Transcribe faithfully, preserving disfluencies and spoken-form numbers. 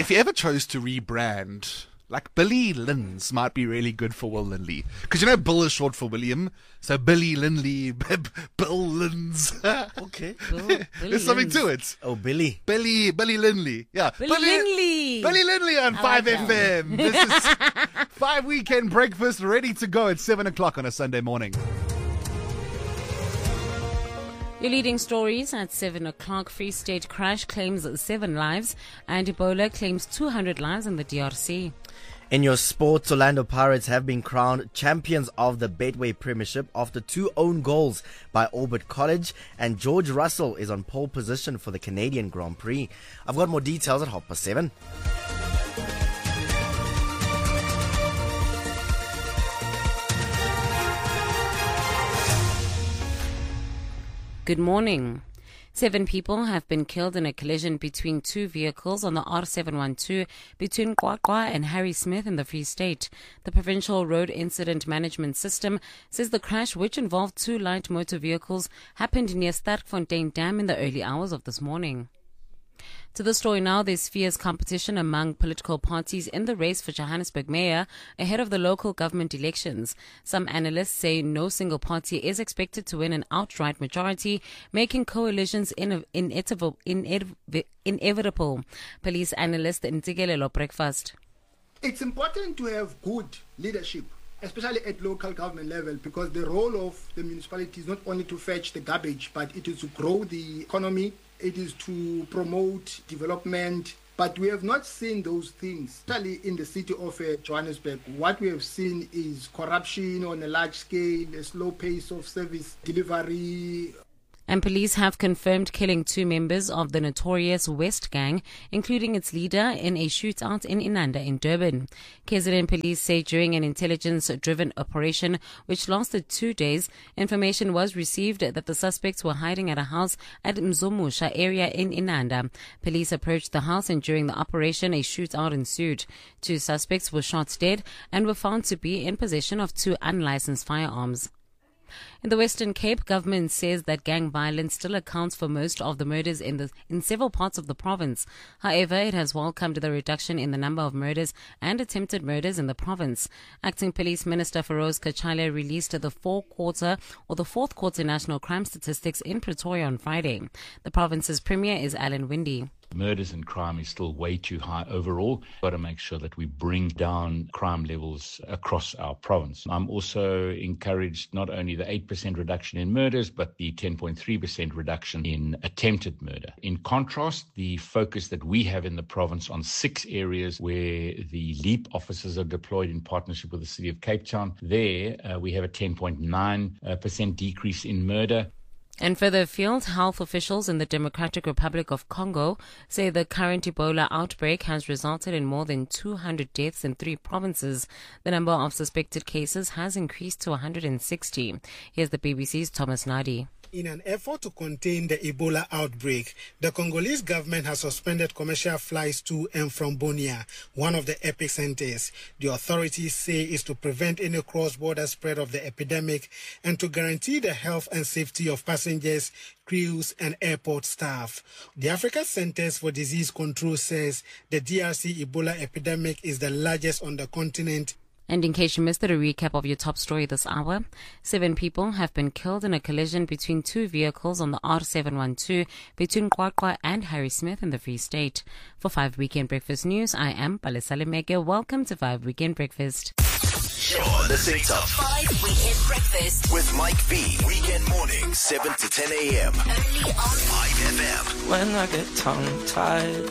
if you ever chose to rebrand, like Billy Lynn's might be really good for Will Lindley. Because you know Bill is short for William. So Billy Lindley, Bill Lynn's. Okay. Bill, Billy There's something Lynn's. to it. Oh, Billy. Billy, Billy Lindley. Yeah. Billy Lindley. Billy Lindley on I five like F that. M. This is five Weekend Breakfast ready to go at seven o'clock on a Sunday morning. Your leading stories at seven o'clock. Free State crash claims seven lives and Ebola claims two hundred lives in the D R C. In your sports, Orlando Pirates have been crowned champions of the Betway Premiership after two own goals by Orbit College, and George Russell is on pole position for the Canadian Grand Prix. I've got more details at half past seven. Good morning. Seven people have been killed in a collision between two vehicles on the R seven twelve between QwaQwa and Harry Smith in the Free State. The Provincial Road Incident Management System says the crash, which involved two light motor vehicles, happened near Sterkfontein Dam in the early hours of this morning. To the story now, there's fierce competition among political parties in the race for Johannesburg mayor ahead of the local government elections. Some analysts say no single party is expected to win an outright majority, making coalitions in- inevitable. Inev- inevitable. Police analyst Ntikelelo Breakfast. It's important to have good leadership, especially at local government level, because the role of the municipality is not only to fetch the garbage, but it is to grow the economy, it is to promote development. But we have not seen those things, especially in the city of uh, Johannesburg. What we have seen is corruption on a large scale, a slow pace of service delivery. And police have confirmed killing two members of the notorious West Gang, including its leader, in a shootout in Inanda in Durban. K Z N police say during an intelligence-driven operation which lasted two days, information was received that the suspects were hiding at a house at Mzomusha area in Inanda. Police approached the house and during the operation a shootout ensued. Two suspects were shot dead and were found to be in possession of two unlicensed firearms. In the Western Cape, government says that gang violence still accounts for most of the murders in the in several parts of the province. However, it has welcomed the reduction in the number of murders and attempted murders in the province. Acting Police Minister Feroz Kachale released the fourth quarter or the fourth quarter national crime statistics in Pretoria on Friday. The province's premier is Alan Winde. Murders and crime is still way too high overall. Got to make sure that we bring down crime levels across our province. I'm also encouraged not only the eight percent reduction in murders, but the ten point three percent reduction in attempted murder. In contrast, the focus that we have in the province on six areas where the LEAP officers are deployed in partnership with the City of Cape Town, there uh, we have a ten point nine percent decrease in murder. And further afield, health officials in the Democratic Republic of Congo say the current Ebola outbreak has resulted in more than two hundred deaths in three provinces. The number of suspected cases has increased to one hundred sixty. Here's the B B C's Thomas Nadi. In an effort to contain the Ebola outbreak, the Congolese government has suspended commercial flights to and from Bunia, one of the epicenters. The authorities say is to prevent any cross-border spread of the epidemic and to guarantee the health and safety of passengers, crews and airport staff. The Africa Centers for Disease Control says the D R C Ebola epidemic is the largest on the continent. And in case you missed it, a recap of your top story this hour. Seven people have been killed in a collision between two vehicles on the R seven twelve between QwaQwa and Harry Smith in the Free State. For five Weekend Breakfast News, I am Palesa Lemeke. Welcome to five Weekend Breakfast. You're listening to five Weekend Breakfast with Mike V. Weekend mornings, seven to ten a.m. Only on five F M. When I get tongue tied.